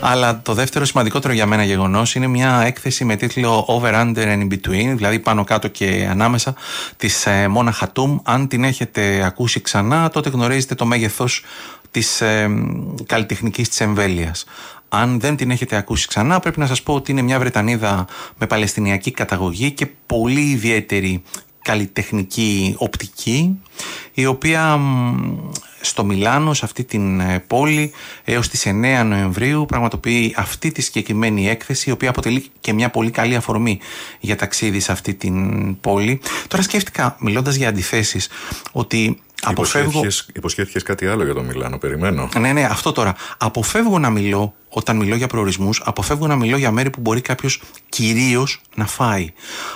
Αλλά το δεύτερο σημαντικότερο για μένα γεγονός είναι μια έκθεση με τίτλο Over, Under and In Between, δηλαδή πάνω κάτω και ανάμεσα, της Μόνα Χατούμ. Αν την έχετε ακούσει ξανά, τότε γνωρίζετε το μέγεθος της καλλιτεχνικής της εμβέλειας. Αν δεν την έχετε ακούσει ξανά, πρέπει να σας πω ότι είναι μια Βρετανίδα με παλαιστινιακή καταγωγή και πολύ ιδιαίτερη καλλιτεχνική οπτική, η οποία στο Μιλάνο, σε αυτή την πόλη, έως τις 9 Νοεμβρίου πραγματοποιεί αυτή τη συγκεκριμένη έκθεση, η οποία αποτελεί και μια πολύ καλή αφορμή για ταξίδι σε αυτή την πόλη. Τώρα σκέφτηκα, μιλώντας για αντιθέσεις, ότι υποσχέθηκες κάτι άλλο για το Μιλάνο, περιμένω. Ναι, αυτό τώρα. Αποφεύγω να μιλώ, όταν μιλώ για προορισμούς, αποφεύγω να μιλώ για μέρη που μπορεί κάποιος κυρίως να φάει.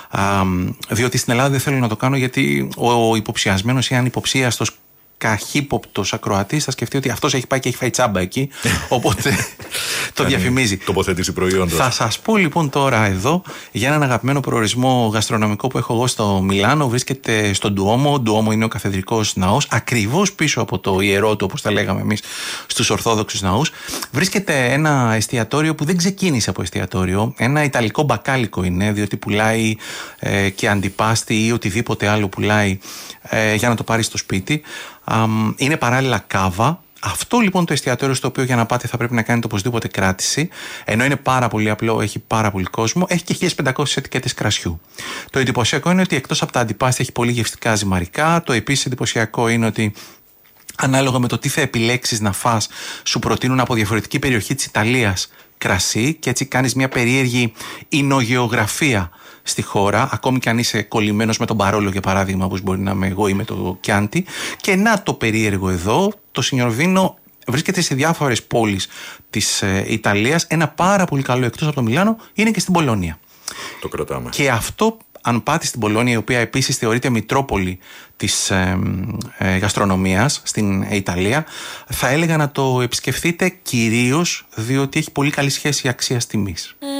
Διότι στην Ελλάδα δεν θέλω να το κάνω, γιατί ο υποψιασμένος ή ανυποψίαστος καχύποπτος ακροατής θα σκεφτεί ότι αυτός έχει πάει και έχει φάει τσάμπα εκεί, οπότε το διαφημίζει. Τοποθέτηση προϊόντος. Θα σας πω λοιπόν τώρα εδώ για έναν αγαπημένο προορισμό γαστρονομικό που έχω εγώ στο Μιλάνο. Βρίσκεται στο Ντουόμο. Ο Ντουόμο είναι ο καθεδρικός ναός, ακριβώς πίσω από το ιερό του, όπως τα λέγαμε εμείς στους Ορθόδοξους ναούς. Βρίσκεται ένα εστιατόριο που δεν ξεκίνησε από εστιατόριο. Ένα ιταλικό μπακάλικο είναι, διότι πουλάει και αντιπάστη ή οτιδήποτε άλλο πουλάει για να το πάρει στο σπίτι. Είναι παράλληλα κάβα. Αυτό λοιπόν το εστιατόριο, στο οποίο για να πάτε θα πρέπει να κάνετε οπωσδήποτε κράτηση, ενώ είναι πάρα πολύ απλό, έχει πάρα πολύ κόσμο, έχει και 1500 ετικέτες κρασιού. Το εντυπωσιακό είναι ότι εκτός από τα αντιπάστη έχει πολύ γευστικά ζυμαρικά. Το επίσης εντυπωσιακό είναι ότι ανάλογα με το τι θα επιλέξεις να φας, σου προτείνουν από διαφορετική περιοχή της Ιταλίας κρασί, και έτσι κάνεις μια περίεργη εινογεωγραφία στη χώρα, ακόμη και αν είσαι κολλημένος με τον Παρόλο, για παράδειγμα, όπως μπορεί να είμαι εγώ, ή με το Κιάντι. Και να το περίεργο εδώ, το Σινьόρ Βίνο βρίσκεται σε διάφορες πόλεις της Ιταλίας. Ένα πάρα πολύ καλό, εκτός από το Μιλάνο, είναι και στην Πολόνια. Το κρατάμε. Και αυτό, αν πάτε στην Πολόνια, η οποία επίσης θεωρείται μητρόπολη της γαστρονομίας στην Ιταλία, θα έλεγα να το επισκεφθείτε, κυρίως διότι έχει πολύ καλή σχέση αξίας τιμής.